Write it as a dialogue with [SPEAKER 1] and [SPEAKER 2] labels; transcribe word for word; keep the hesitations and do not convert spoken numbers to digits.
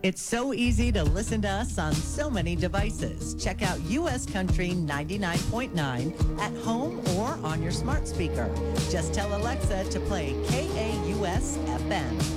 [SPEAKER 1] It's so easy to listen to us on so many devices. Check out U S Country ninety-nine point nine at home or on your smart speaker. Just tell Alexa to play K A U S F M.